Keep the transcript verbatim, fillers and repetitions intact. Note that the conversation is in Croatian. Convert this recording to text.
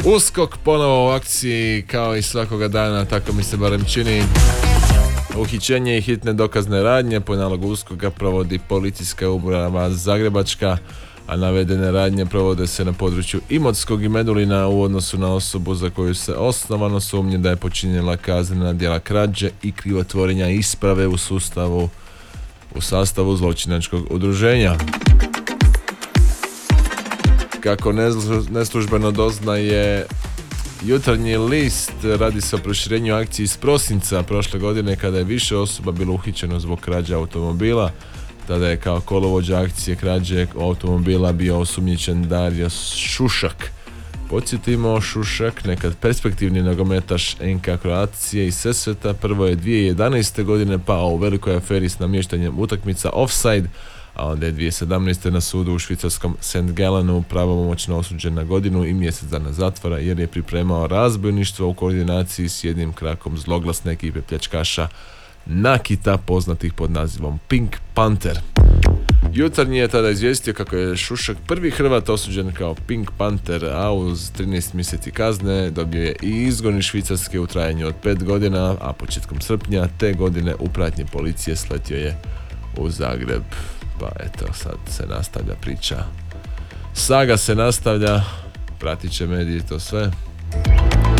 USKOK ponovo u akciji kao i svakoga dana, tako mi se barem čini. Uhićenje i hitne dokazne radnje po nalogu USKOK-a provodi Policijska uprava Zagrebačka, a navedene radnje provode se na području Imotskog i Medulina u odnosu na osobu za koju se osnovano sumnji da je počinjela kaznena djela krađe i krivotvorenja isprave u sustavu u sastavu zločinačkog udruženja. Kako neslužbeno doznaje Jutarnji list, radi se o proširenju akcije iz prosinca prošle godine kada je više osoba bilo uhićeno zbog krađe automobila. Tada je kao kolovođa akcije krađe automobila bio osumnjičen Dario Šušak. Podsjetimo, Šušak, nekad perspektivni nogometaš N K Kroacije iz Sesveta, prvo je dvije tisuće jedanaeste godine pao u velikoj aferi s namještanjem utakmica offside, a onda je dvije tisuće sedamnaeste na sudu u švicarskom Saint Gallenu pravomoćno osuđen na godinu i mjesec dana zatvora jer je pripremao razbojništvo u koordinaciji s jednim krakom zloglasne ekipe pljačkaša Nakita, poznatih pod nazivom Pink Panther. Jutarnji je tada izvijestio kako je Šušak prvi Hrvat osuđen kao Pink Panther, a uz trinaest mjeseci kazne dobio je i izgon iz Švicarske u trajanju od pet godina, a početkom srpnja te godine u pratnji policije sletio je u Zagreb. Pa eto, sad se nastavlja priča. Saga se nastavlja, pratit će mediji to sve.